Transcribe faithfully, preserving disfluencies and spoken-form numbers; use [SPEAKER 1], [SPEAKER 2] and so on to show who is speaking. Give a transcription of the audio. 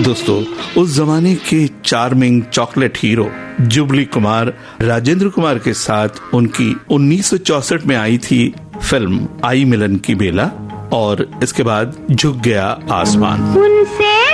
[SPEAKER 1] दोस्तों, उस जमाने के charming chocolate hero jubilee Kumar Rajendra Kumar के साथ उनकी उन्नीस सौ चौसठ में आई थी फिल्म आई मिलन की बेला, और इसके बाद झुक गया आसमान।
[SPEAKER 2] उनसे